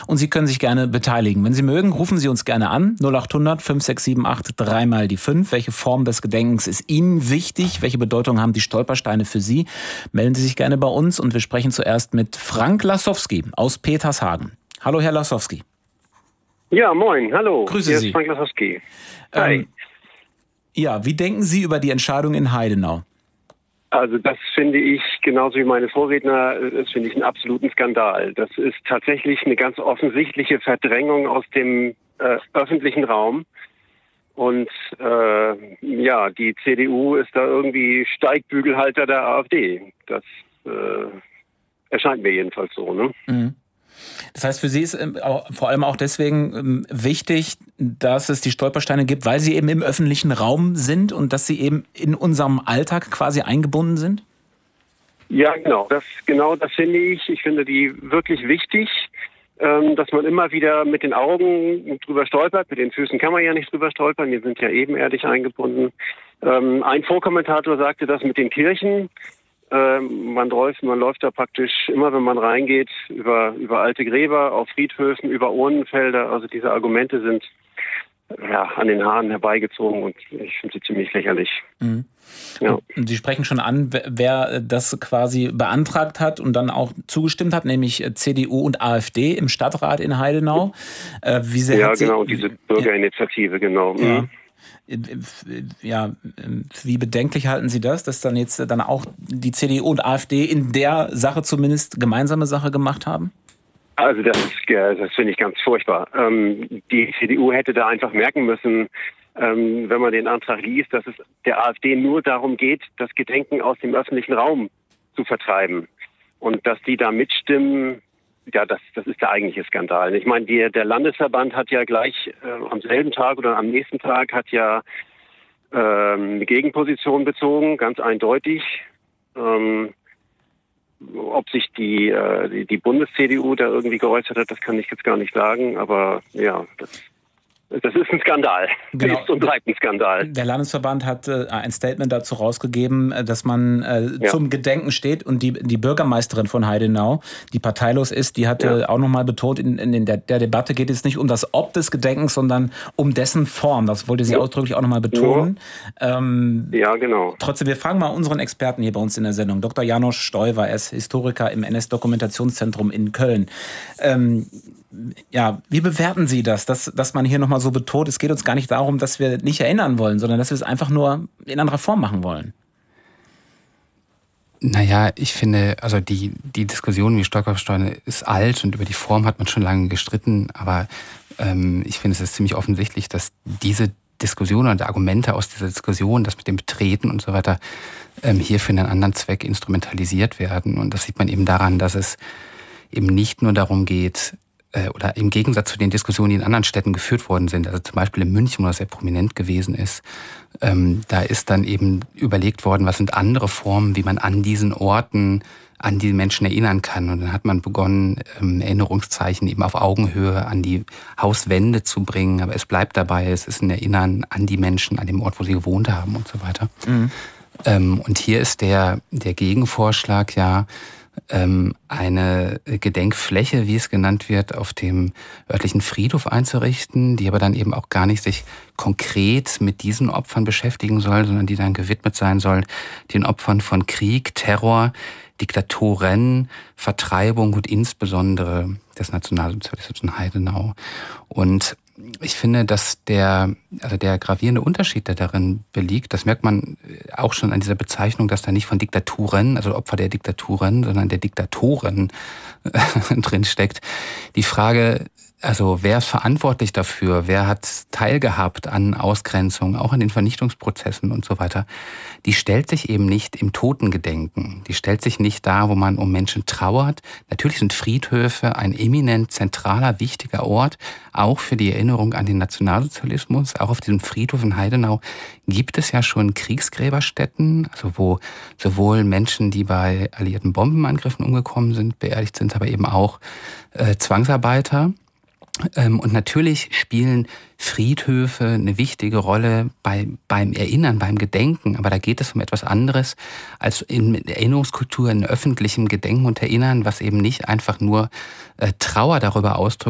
und Sie können sich gerne beteiligen. Wenn Sie mögen, rufen Sie uns gerne an. 0800 5678 3 die 5. Welche Form des Gedenkens ist Ihnen wichtig? Welche Bedeutung haben die Stolpersteine für Sie? Melden Sie sich gerne bei uns und wir sprechen zuerst mit Frank Lassowski aus Petershagen. Hallo, Herr Lassowski. Ja, moin, hallo. Grüße Hier Sie. ist Frank Lassowski. Hi. Ja, wie denken Sie über die Entscheidung in Heidenau? Also das finde ich, genauso wie meine Vorredner, das finde ich einen absoluten Skandal. Das ist tatsächlich eine ganz offensichtliche Verdrängung aus dem öffentlichen Raum. Und die CDU ist da irgendwie Steigbügelhalter der AfD. Das erscheint mir jedenfalls so, ne? Mhm. Das heißt, für Sie ist vor allem auch deswegen wichtig, dass es die Stolpersteine gibt, weil sie eben im öffentlichen Raum sind und dass sie eben in unserem Alltag quasi eingebunden sind? Ja, genau das finde ich. Ich finde die wirklich wichtig, dass man immer wieder mit den Augen drüber stolpert. Mit den Füßen kann man ja nicht drüber stolpern, die sind ja ebenerdig eingebunden. Ein Vorkommentator sagte das mit den Kirchen. Man läuft da praktisch immer, wenn man reingeht, über alte Gräber, auf Friedhöfen, über Urnenfelder. Also diese Argumente sind an den Haaren herbeigezogen und ich finde sie ziemlich lächerlich. Mhm. Ja. Und Sie sprechen schon an, wer das quasi beantragt hat und dann auch zugestimmt hat, nämlich CDU und AfD im Stadtrat in Heidenau. Und diese Bürgerinitiative, genau. Ja. Ja, wie bedenklich halten Sie das, dass dann jetzt dann auch die CDU und AfD in der Sache zumindest gemeinsame Sache gemacht haben? Also das finde ich ganz furchtbar. Die CDU hätte da einfach merken müssen, wenn man den Antrag liest, dass es der AfD nur darum geht, das Gedenken aus dem öffentlichen Raum zu vertreiben. Und dass die da mitstimmen, ja, das ist der eigentliche Skandal. Ich meine, der Landesverband hat ja gleich am selben Tag oder am nächsten Tag hat ja eine Gegenposition bezogen, ganz eindeutig. Ob sich die Bundes-CDU da irgendwie geäußert hat, das kann ich jetzt gar nicht sagen. Aber ja, das ist ein Skandal. Genau. Ist und bleibt ein Skandal. Der Landesverband hat ein Statement dazu rausgegeben, dass man zum Gedenken steht. Und die Bürgermeisterin von Heidenau, die parteilos ist, die hatte auch nochmal betont, in der Debatte geht es nicht um das Ob des Gedenkens, sondern um dessen Form. Das wollte sie ausdrücklich auch nochmal betonen. Ja, genau. Trotzdem, wir fragen mal unseren Experten hier bei uns in der Sendung. Dr. Janosch Stoiwer, er ist Historiker im NS-Dokumentationszentrum in Köln. Wie bewerten Sie das, dass man hier nochmal so betont, es geht uns gar nicht darum, dass wir nicht erinnern wollen, sondern dass wir es einfach nur in anderer Form machen wollen? Naja, ich finde, also die Diskussion wie Stolpersteine ist alt und über die Form hat man schon lange gestritten, aber ich finde, es ist ziemlich offensichtlich, dass diese Diskussion oder Argumente aus dieser Diskussion, das mit dem Betreten und so weiter, hier für einen anderen Zweck instrumentalisiert werden. Und das sieht man eben daran, dass es eben nicht nur darum geht, oder im Gegensatz zu den Diskussionen, die in anderen Städten geführt worden sind, also zum Beispiel in München, wo das sehr prominent gewesen ist, da ist dann eben überlegt worden, was sind andere Formen, wie man an diesen Orten an die Menschen erinnern kann. Und dann hat man begonnen, Erinnerungszeichen eben auf Augenhöhe an die Hauswände zu bringen. Aber es bleibt dabei, es ist ein Erinnern an die Menschen, an dem Ort, wo sie gewohnt haben und so weiter. Mhm. Und hier ist der Gegenvorschlag eine Gedenkfläche, wie es genannt wird, auf dem örtlichen Friedhof einzurichten, die aber dann eben auch gar nicht sich konkret mit diesen Opfern beschäftigen soll, sondern die dann gewidmet sein soll den Opfern von Krieg, Terror, Diktatoren, Vertreibung und insbesondere des Nationalsozialismus in Heidenau. Und ich finde, dass der gravierende Unterschied, der darin beliegt, das merkt man auch schon an dieser Bezeichnung, dass da nicht von Diktaturen, also Opfer der Diktaturen, sondern der Diktatoren drin steckt. Die Frage, also wer ist verantwortlich dafür? Wer hat teilgehabt an Ausgrenzung, auch an den Vernichtungsprozessen und so weiter? Die stellt sich eben nicht im Totengedenken. Die stellt sich nicht da, wo man um Menschen trauert. Natürlich sind Friedhöfe ein eminent zentraler, wichtiger Ort, auch für die Erinnerung an den Nationalsozialismus. Auch auf diesem Friedhof in Heidenau gibt es ja schon Kriegsgräberstätten, also wo sowohl Menschen, die bei alliierten Bombenangriffen umgekommen sind, beerdigt sind, aber eben auch Zwangsarbeiter. Und natürlich spielen Friedhöfe eine wichtige Rolle beim Erinnern, beim Gedenken. Aber da geht es um etwas anderes als in Erinnerungskultur, in öffentlichem Gedenken und Erinnern, was eben nicht einfach nur Trauer darüber ausdrückt,